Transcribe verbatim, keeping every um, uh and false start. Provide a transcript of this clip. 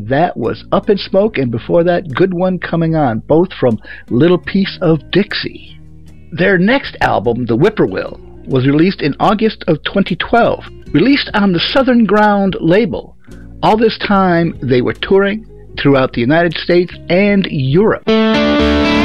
that was Up in Smoke, and before that, Good One Coming On, both from Little Piece of Dixie. Their next album, The Whippoorwill, was released in August of twenty twelve, released on the Southern Ground label. All this time, they were touring throughout the United States and Europe.